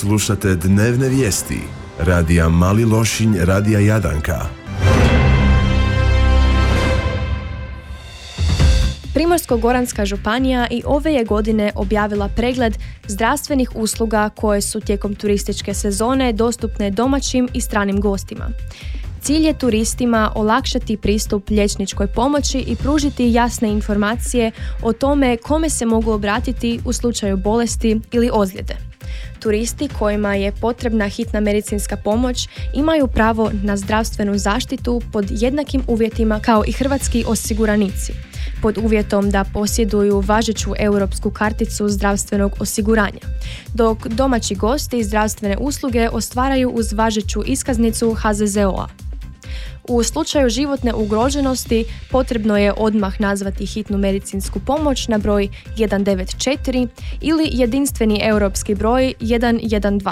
Slušate dnevne vijesti radija Mali Lošinj, radija Jadranka. Primorsko-goranska županija i ove je godine objavila pregled zdravstvenih usluga koje su tijekom turističke sezone dostupne domaćim i stranim gostima. Cilj je turistima olakšati pristup liječničkoj pomoći i pružiti jasne informacije o tome kome se mogu obratiti u slučaju bolesti ili ozljede. Turisti kojima je potrebna hitna medicinska pomoć imaju pravo na zdravstvenu zaštitu pod jednakim uvjetima kao i hrvatski osiguranici, pod uvjetom da posjeduju važeću europsku karticu zdravstvenog osiguranja, dok domaći gosti zdravstvene usluge ostvaraju uz važeću iskaznicu HZZO-a. U slučaju životne ugroženosti potrebno je odmah nazvati hitnu medicinsku pomoć na broj 194 ili jedinstveni europski broj 112.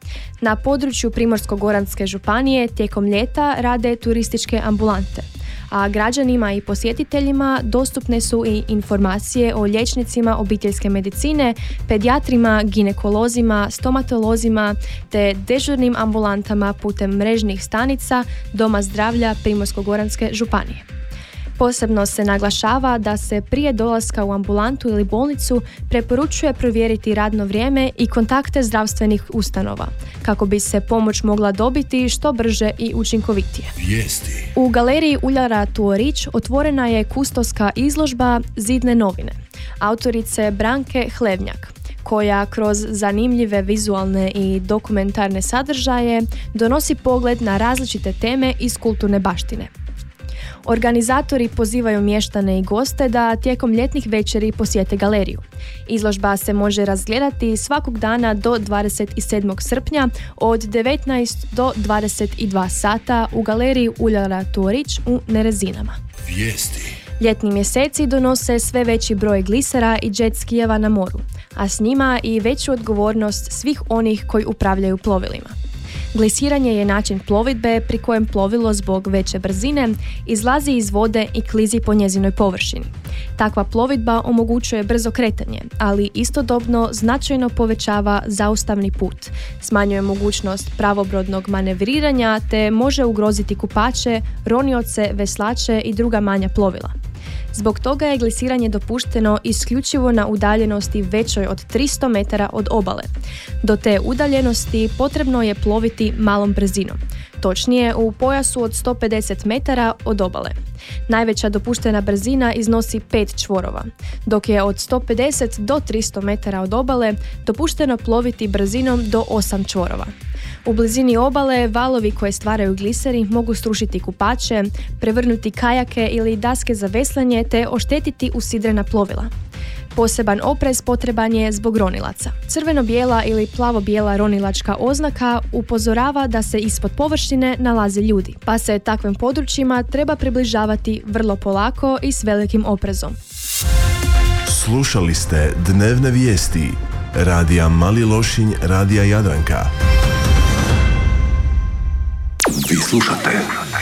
Na području Primorsko-goranske županije tijekom ljeta rade turističke ambulante, a građanima i posjetiteljima dostupne su i informacije o liječnicima obiteljske medicine, pedijatrima, ginekolozima, stomatolozima te dežurnim ambulantama putem mrežnih stanica Doma zdravlja Primorsko-goranske županije. Posebno se naglašava da se prije dolaska u ambulantu ili bolnicu preporučuje provjeriti radno vrijeme i kontakte zdravstvenih ustanova, kako bi se pomoć mogla dobiti što brže i učinkovitije. Vijesti. U galeriji Uljara Tuorić otvorena je kustoska izložba Zidne novine, autorice Branke Hlevnjak, koja kroz zanimljive vizualne i dokumentarne sadržaje donosi pogled na različite teme iz kulturne baštine. Organizatori pozivaju mještane i goste da tijekom ljetnih večeri posjete galeriju. Izložba se može razgledati svakog dana do 27. srpnja od 19 do 22 sata u galeriji Uljara Tuorić u Nerezinama. Vijesti. Ljetni mjeseci donose sve veći broj glisera i jet skijeva na moru, a s njima i veću odgovornost svih onih koji upravljaju plovilima. Glisiranje je način plovidbe pri kojem plovilo zbog veće brzine izlazi iz vode i klizi po njezinoj površini. Takva plovidba omogućuje brzo kretanje, ali istodobno značajno povećava zaustavni put, smanjuje mogućnost pravobrodnog manevriranja te može ugroziti kupače, ronioce, veslače i druga manja plovila. Zbog toga je glisiranje dopušteno isključivo na udaljenosti većoj od 300 metara od obale. Do te udaljenosti potrebno je ploviti malom brzinom, točnije u pojasu od 150 metara od obale. Najveća dopuštena brzina iznosi 5 čvorova, dok je od 150 do 300 metara od obale dopušteno ploviti brzinom do 8 čvorova. U blizini obale valovi koje stvaraju gliseri mogu srušiti kupače, prevrnuti kajake ili daske za veslanje te oštetiti usidrena plovila. Poseban oprez potreban je zbog ronilaca. Crveno-bijela ili plavo-bijela ronilačka oznaka upozorava da se ispod površine nalaze ljudi, pa se takvim područjima treba približavati vrlo polako i s velikim oprezom. Slušali ste dnevne vijesti radija Mali Lošinj, radija Jadranka. Vi slušate